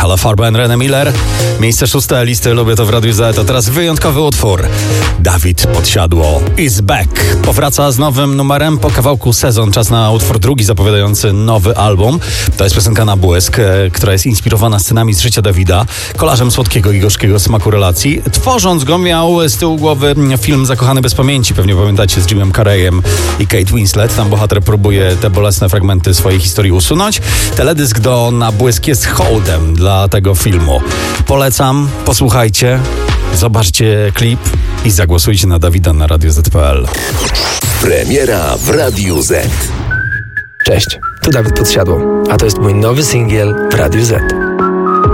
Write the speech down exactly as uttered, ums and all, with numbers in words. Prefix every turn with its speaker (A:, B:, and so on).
A: La Farba i René Miller. Miejsce szóste listy Lubię to w Radiu Z. A teraz wyjątkowy utwór. Dawid Podsiadło is back. Powraca z nowym numerem po kawałku Sezon. Czas na utwór drugi zapowiadający nowy album. To jest piosenka Na błysk, która jest inspirowana scenami z życia Dawida, kolażem słodkiego i gorzkiego smaku relacji. Tworząc go miał z tyłu głowy film Zakochany bez pamięci. Pewnie pamiętacie, z Jimem Carreyem i Kate Winslet. Tam bohater próbuje te bolesne fragmenty swojej historii usunąć. Teledysk do Na błysk jest hołdem dla tego filmu. Polecam, posłuchajcie, zobaczcie klip i zagłosujcie na Dawida na radio zet kropka pe el.
B: Premiera w Radiu Z.
C: Cześć, tu Dawid Podsiadło, a to jest mój nowy singiel w Radiu Z.